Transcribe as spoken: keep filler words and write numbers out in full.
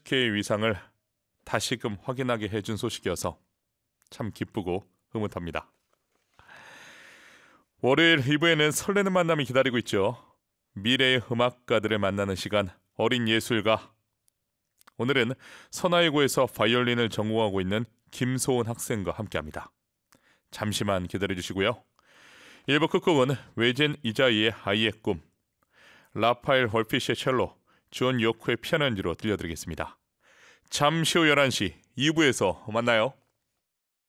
에스케이의 위상을 다시금 확인하게 해준 소식이어서 참 기쁘고 흐뭇합니다. 월요일 이 부에는 설레는 만남이 기다리고 있죠. 미래의 음악가들을 만나는 시간, 어린 예술가. 오늘은 선화여고에서 바이올린을 전공하고 있는 김소은 학생과 함께합니다. 잠시만 기다려주시고요. 일 부 끝곡은 외젠 이자이의 아이의 꿈, 라파엘 홀피시의 첼로, 존 요코의 피아노 연주로 들려드리겠습니다. 잠시 후 열한 시 이 부에서 만나요.